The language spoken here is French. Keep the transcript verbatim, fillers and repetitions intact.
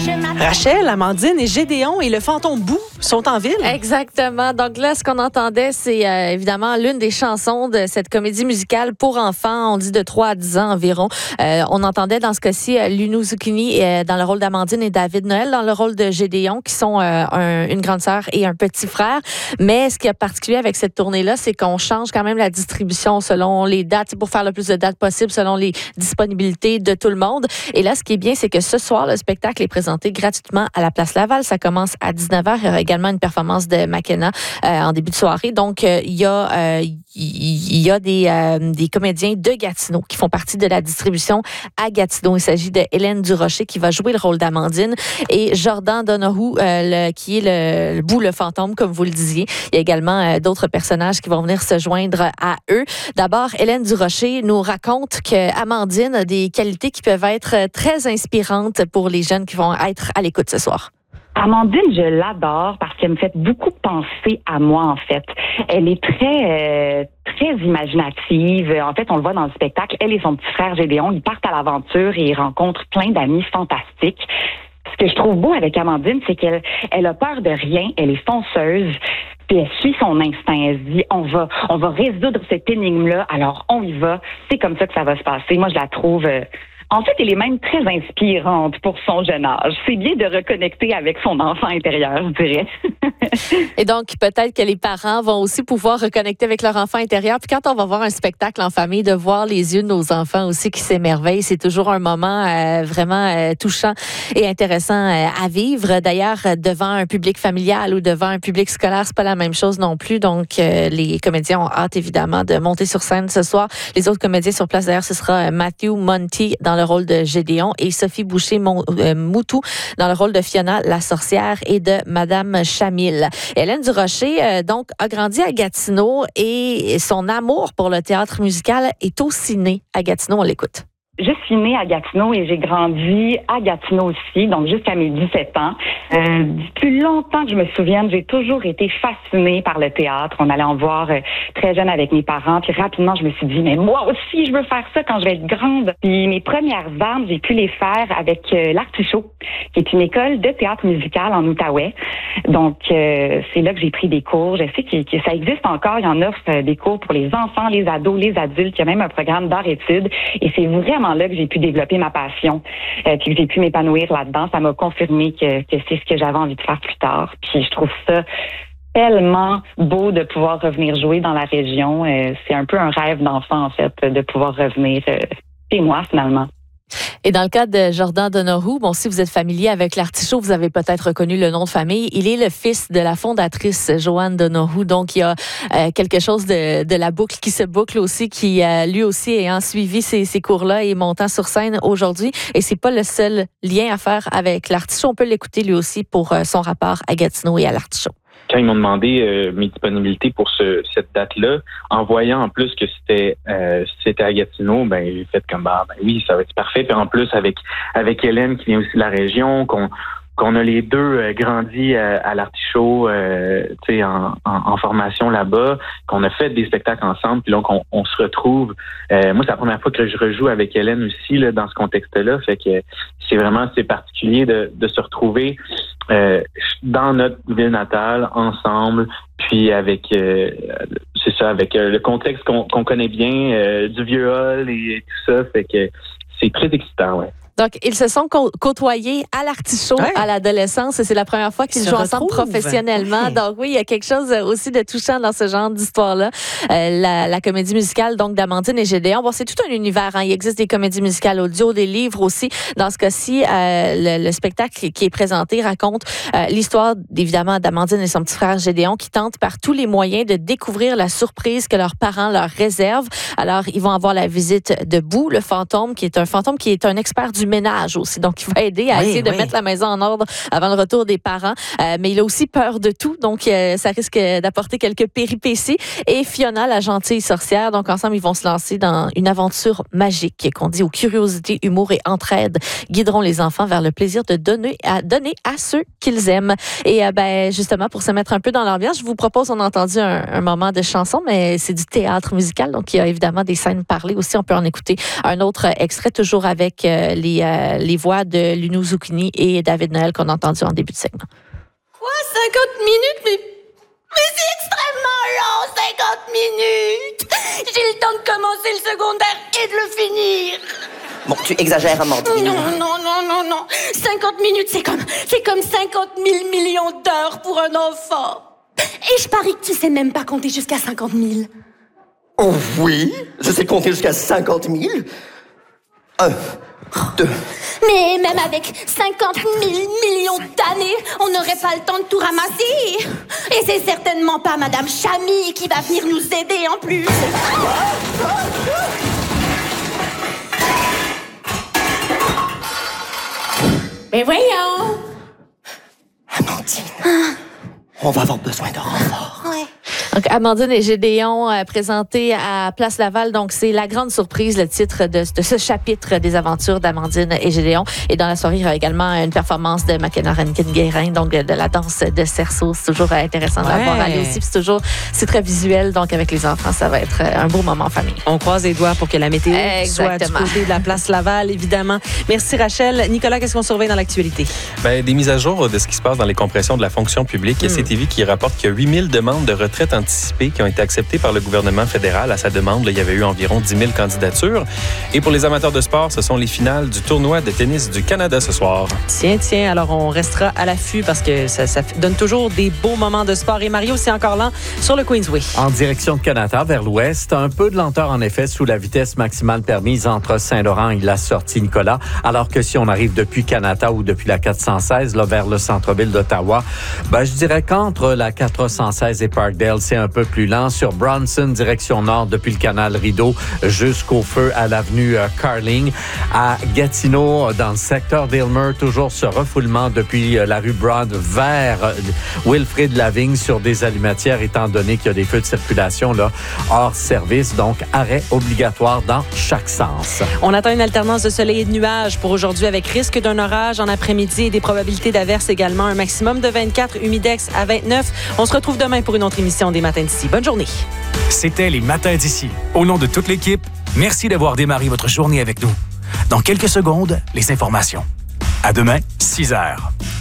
Rachel, Amandine et Gédéon et le fantôme Bou sont en ville. Exactement. Donc là, ce qu'on entendait, c'est euh, évidemment l'une des chansons de cette comédie musicale pour enfants. On dit de trois à dix ans environ. Euh, on entendait dans ce cas-ci euh, Luno Zucchini euh, dans le rôle d'Amandine et David Noël dans le rôle de Gédéon, qui sont euh, un, une grande sœur et un petit frère. Mais ce qui est particulier avec cette tournée-là, c'est qu'on change quand même la distribution selon les dates, pour faire le plus de dates possible, selon les disponibilités de tout le monde. Et là, ce qui est bien, c'est que ce soir, le spectacle est présenté gratuitement à la Place Laval. Ça commence à dix-neuf heures. Il y aura également une performance de McKenna euh, en début de soirée. Donc, euh, il y a, euh, il y a des, euh, des comédiens de Gatineau qui font partie de la distribution à Gatineau. Il s'agit de Hélène Durocher qui va jouer le rôle d'Amandine et Jordan Donohue euh, le, qui est le, le Bou, le fantôme, comme vous le disiez. Il y a également euh, d'autres personnages qui vont venir se joindre à eux. D'abord, Hélène Durocher nous raconte qu'Amandine a des qualités qui peuvent être très inspirantes pour les jeunes qui vont être à l'écoute ce soir. Amandine, je l'adore parce qu'elle me fait beaucoup penser à moi, en fait. Elle est très, euh, très imaginative. En fait, on le voit dans le spectacle. Elle et son petit frère Gédéon, ils partent à l'aventure et ils rencontrent plein d'amis fantastiques. Ce que je trouve beau avec Amandine, c'est qu'elle elle a peur de rien. Elle est fonceuse. Puis elle suit son instinct. Elle se dit, on va, on va résoudre cette énigme-là. Alors, on y va. C'est comme ça que ça va se passer. Moi, je la trouve... Euh, En fait, elle est même très inspirante pour son jeune âge. C'est bien de reconnecter avec son enfant intérieur, je dirais. Et donc, peut-être que les parents vont aussi pouvoir reconnecter avec leur enfant intérieur. Puis quand on va voir un spectacle en famille, de voir les yeux de nos enfants aussi qui s'émerveillent, c'est toujours un moment euh, vraiment euh, touchant et intéressant euh, à vivre. D'ailleurs, devant un public familial ou devant un public scolaire, c'est pas la même chose non plus. Donc, euh, les comédiens ont hâte, évidemment, de monter sur scène ce soir. Les autres comédiens sur place, d'ailleurs, ce sera Matthew Monty dans le rôle de Gédéon et Sophie Boucher-Moutou dans le rôle de Fiona la sorcière et de Madame Chamille. Hélène Durocher, euh, donc, a grandi à Gatineau et son amour pour le théâtre musical est aussi né à Gatineau. On l'écoute. Je suis née à Gatineau et j'ai grandi à Gatineau aussi, donc jusqu'à mes dix-sept ans. Euh, depuis longtemps que je me souvienne, j'ai toujours été fascinée par le théâtre. On allait en voir euh, très jeune avec mes parents, puis rapidement, je me suis dit, mais moi aussi, je veux faire ça quand je vais être grande. Puis mes premières armes, j'ai pu les faire avec euh, l'Artichaut, qui est une école de théâtre musical en Outaouais. Donc, euh, c'est là que j'ai pris des cours. Je sais que, que ça existe encore. Il y en offre euh, des cours pour les enfants, les ados, les adultes. Il y a même un programme d'art-études. Et c'est vraiment là que j'ai pu développer ma passion, euh, puis que j'ai pu m'épanouir là-dedans. Ça m'a confirmé que, que c'est ce que j'avais envie de faire plus tard. Puis je trouve ça tellement beau de pouvoir revenir jouer dans la région. Euh, c'est un peu un rêve d'enfant, en fait, de pouvoir revenir euh, chez moi, finalement. Et dans le cas de Jordan Donohue, bon, si vous êtes familier avec l'Artichaut, vous avez peut-être reconnu le nom de famille. Il est le fils de la fondatrice Joanne Donohue. Donc, il y a euh, quelque chose de, de la boucle qui se boucle aussi, qui euh, lui aussi ayant suivi ces, ces cours-là et montant sur scène aujourd'hui. Et c'est pas le seul lien à faire avec l'Artichaut. On peut l'écouter lui aussi pour euh, son rapport à Gatineau et à l'Artichaut. Quand ils m'ont demandé euh, mes disponibilités pour ce, cette date-là, en voyant en plus que c'était euh, c'était à Gatineau, ben j'ai fait comme bah ben oui, ça va être parfait. Puis en plus avec avec Hélène qui vient aussi de la région, qu'on qu'on a les deux euh, grandi à, à l'Artichaut, euh, tu sais, en, en, en formation là-bas, qu'on a fait des spectacles ensemble, puis donc on, on se retrouve. Euh, moi, c'est la première fois que je rejoue avec Hélène aussi là dans ce contexte-là, fait que c'est vraiment c'est particulier de, de se retrouver euh, dans notre ville natale ensemble, puis avec euh, c'est ça, avec euh, le contexte qu'on, qu'on connaît bien, euh, du vieux hall et tout ça, fait que c'est très excitant, ouais. Donc, ils se sont co- côtoyés à l'Artichaut ouais. à l'adolescence et c'est la première fois qu'ils Ils jouent se ensemble retrouvent. professionnellement. Ouais. Donc, oui, il y a quelque chose aussi de touchant dans ce genre d'histoire-là. Euh, la, la comédie musicale, donc, d'Amandine et Gédéon. Bon, c'est tout un univers. Hein. Il existe des comédies musicales audio, des livres aussi. Dans ce cas-ci, euh, le, le spectacle qui est présenté raconte euh, l'histoire, évidemment, d'Amandine et son petit frère Gédéon qui tentent par tous les moyens de découvrir la surprise que leurs parents leur réservent. Alors, ils vont avoir la visite de Bou, le fantôme, qui est un fantôme qui est un expert du ménage aussi. Donc, il va aider à oui, essayer de oui. mettre la maison en ordre avant le retour des parents. Euh, mais il a aussi peur de tout. Donc, euh, ça risque d'apporter quelques péripéties. Et Fiona, la gentille sorcière. Donc, ensemble, ils vont se lancer dans une aventure magique qu'on dit où curiosité, humour et entraide guideront les enfants vers le plaisir de donner à, donner à ceux qu'ils aiment. Et euh, ben, justement, pour se mettre un peu dans l'ambiance, je vous propose, on a entendu un, un moment de chanson, mais c'est du théâtre musical. Donc, il y a évidemment des scènes parlées aussi. On peut en écouter un autre extrait, toujours avec euh, les les, euh, les voix de Luno Zucchini et David Noël qu'on a entendu en début de segment. Quoi, cinquante minutes? Mais, mais c'est extrêmement long, cinquante minutes! J'ai le temps de commencer le secondaire et de le finir! Bon, tu exagères, Amandine. Non, non, non, non, non. cinquante minutes, c'est comme, c'est comme cinquante mille millions d'heures pour un enfant. Et je parie que tu sais même pas compter jusqu'à cinquante mille. Oh oui, je sais compter jusqu'à cinquante mille. Un, deux... Mais même avec cinquante mille millions d'années, on n'aurait pas le temps de tout ramasser. Et c'est certainement pas Madame Chamy qui va venir nous aider en plus. Mais voyons. Amandine, on va avoir besoin de renfort. Ouais. Donc, Amandine et Gédéon euh, présentés à Place Laval. Donc, c'est la grande surprise, le titre de, de ce chapitre des aventures d'Amandine et Gédéon. Et dans la soirée, il y aura également une performance de Mackena Rankin-Guérin, donc de la danse de cerceau. C'est toujours intéressant ouais. d'avoir allé aussi. Puis c'est toujours, c'est très visuel. Donc, avec les enfants, ça va être un beau moment en famille. On croise les doigts pour que la météo Exactement. soit du côté de la Place Laval, évidemment. Merci, Rachel. Nicolas, qu'est-ce qu'on surveille dans l'actualité? Bien, des mises à jour de ce qui se passe dans les compressions de la fonction publique. Il y a C T V qui rapporte qu'il y a huit mille demandes de retraite anticipées qui ont été acceptées par le gouvernement fédéral. À sa demande, là, il y avait eu environ dix mille candidatures. Et pour les amateurs de sport, ce sont les finales du tournoi de tennis du Canada ce soir. Tiens, tiens, alors on restera à l'affût parce que ça, ça donne toujours des beaux moments de sport. Et Mario, c'est encore là sur le Queensway. En direction de Canada, vers l'ouest, un peu de lenteur en effet sous la vitesse maximale permise entre Saint-Laurent et la sortie Nicolas, alors que si on arrive depuis Canada ou depuis la quatre cent seize, là, vers le centre-ville d'Ottawa, ben, je dirais qu'entre la quatre cent seize et Parkdale, c'est un peu plus lent. Sur Bronson, direction nord, depuis le canal Rideau jusqu'au feu à l'avenue euh, Carling. À Gatineau, dans le secteur d'Aylmer, toujours ce refoulement depuis euh, la rue Broad vers euh, Wilfrid Lavigne sur des allumatières, étant donné qu'il y a des feux de circulation là, hors service. Donc, arrêt obligatoire dans chaque sens. On attend une alternance de soleil et de nuages pour aujourd'hui avec risque d'un orage en après-midi et des probabilités d'averses également. Un maximum de vingt-quatre, humidex à vingt-neuf. On se retrouve demain pour une autre émission des Matins d'ici. Bonne journée. C'était les Matins d'ici. Au nom de toute l'équipe, merci d'avoir démarré votre journée avec nous. Dans quelques secondes, les informations. À demain, six heures.